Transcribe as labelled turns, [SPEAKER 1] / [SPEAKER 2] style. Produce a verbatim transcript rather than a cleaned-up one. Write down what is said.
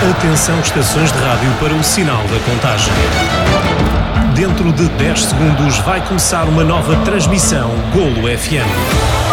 [SPEAKER 1] Atenção, estações de rádio, para o sinal da contagem. Dentro de dez segundos vai começar uma nova transmissão Golo F M.